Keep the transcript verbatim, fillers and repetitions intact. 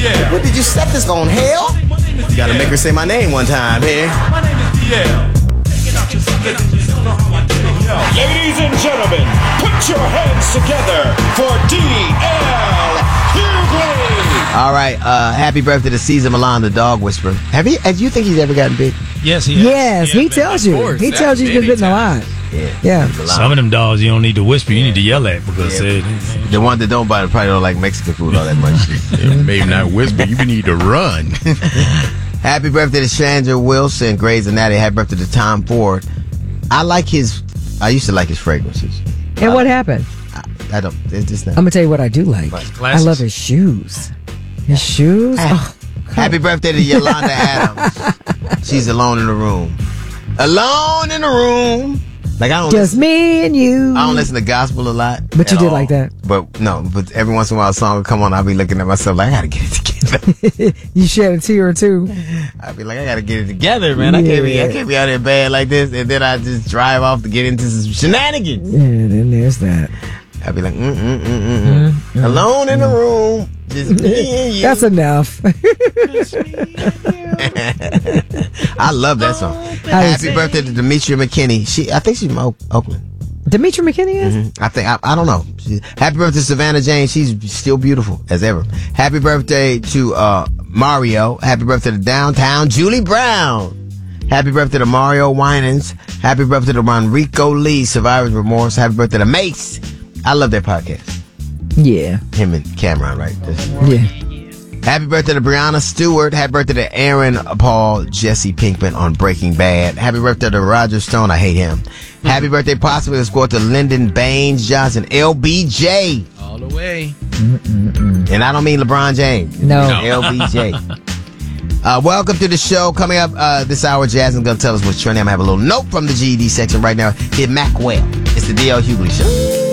D L. What did you set this on hell? You gotta make her say my name one time here. My name is D L. Ladies and gentlemen, put your hands together for D L Hughley. All right, uh, happy birthday to Caesar Milan, the dog whisperer. Have you? Do you think he's ever gotten bit? Yes, he has. Yes, he tells you. He tells you he's been bitten a lot. Yeah. Yeah. Some of them dogs you don't need to whisper, you need to yell at because Yeah. uh, The one that don't bite probably don't like Mexican food all that much. Yeah, maybe not whisper. You need to run. Happy birthday to Chandra Wilson, Grey's Anatomy. Happy birthday to Tom Ford. I like his. I used to like his fragrances. And what happened? I, I don't. It's just not. I'm gonna tell you what I do like. Glasses. I love his shoes. His shoes. Oh, Happy birthday to Yolanda Adams. She's alone in the room. Alone in the room. Like I don't. just listen, me and you. I don't listen to gospel a lot. But you at did all. like that. But no. But every once in a while, a song will come on. I'll be looking at myself like I gotta get it together. You shed a tear or two. I'll be like I gotta get it together, man. I can't be. I can't be out there bad like this, and then I just drive off to get into some shenanigans. Yeah, then there's that. I'll be like, mm mm mm mm mm. Alone in the room, just me and you. That's enough. I love that song. Happy birthday to Demetria McKinney. She, I think she's from Oak- Oakland. Demetria McKinney is? Mm-hmm. I think I, I don't know. She, happy birthday to Savannah Jane. She's still beautiful as ever. Happy birthday to uh, Mario. Happy birthday to Downtown Julie Brown. Happy birthday to Mario Winans. Happy birthday to Ronrico Lee, Survivor's Remorse. Happy birthday to Mace. I love their podcast. Yeah. Him and Cameron, right? This. Yeah. Happy birthday to Brianna Stewart. Happy birthday to Aaron Paul Jesse Pinkman on Breaking Bad. Happy birthday to Roger Stone. I hate him. Mm-hmm. Happy birthday possibly to score to Lyndon Baines Johnson. L B J. All the way. Mm-mm-mm. And I don't mean LeBron James. No. L B J. uh, welcome to the show. Coming up uh, this hour, Jasmine's going to tell us what's trending. I'm going to have a little note from the G E D section right now. Hit Mac Well. It's the D L Hughley Show.